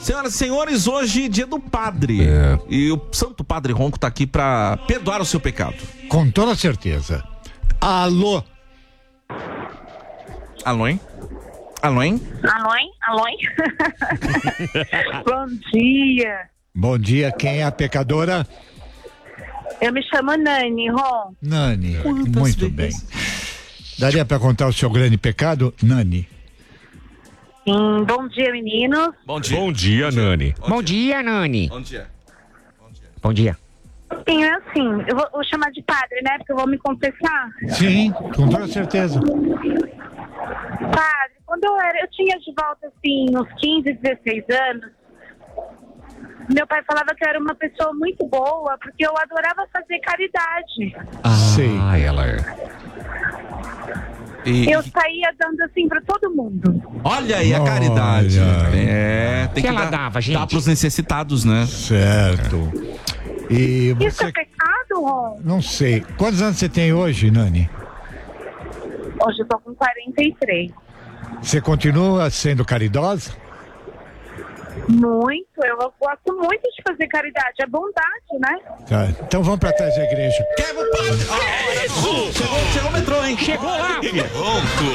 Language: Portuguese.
Senhoras e senhores, hoje dia do padre. E o Santo Padre Ronco tá aqui pra perdoar o seu pecado. Com toda certeza. Alô? Alô, hein? Alô, hein? Alô, hein? Alô, hein? Bom dia. Bom dia, quem é a pecadora? Eu me chamo Nani, Ron. Nani, muito bem. Daria pra contar o seu grande pecado, Nani? Sim, bom dia, meninos. Bom dia. Bom dia, Nani. Bom dia, Nani. Bom dia. Bom dia. Sim, é assim, eu vou chamar de padre, né? Porque eu vou me confessar. Sim, com toda certeza. Padre, quando eu tinha de volta, assim, uns 15, 16 anos, meu pai falava que eu era uma pessoa muito boa, porque eu adorava fazer caridade. Sei. Ah, ela é. Eu saía dando, assim, pra todo mundo. Olha aí a caridade. Olha. Tem Que ela dava, gente? Dá pros necessitados, né? Certo. E Isso você... é pecado, Ron? Não sei. Quantos anos você tem hoje, Nani? Hoje eu tô com 43. Você continua sendo caridosa? Muito, eu gosto muito de fazer caridade, é bondade, né? Tá. Então vamos pra trás da igreja. Quebra o padre! Chegou o metrô, hein? Chegou lá, filho. Ronco.